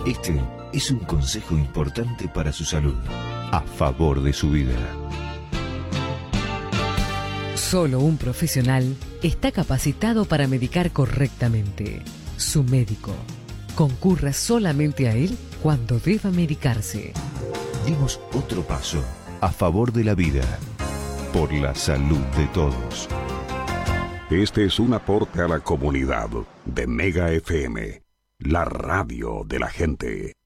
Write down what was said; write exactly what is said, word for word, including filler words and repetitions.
Este es un consejo importante para su salud, a favor de su vida. Solo un profesional está capacitado para medicar correctamente. Su médico. Concurra solamente a él cuando deba medicarse. Demos otro paso a favor de la vida, por la salud de todos. Este es un aporte a la comunidad de Mega F M, la radio de la gente.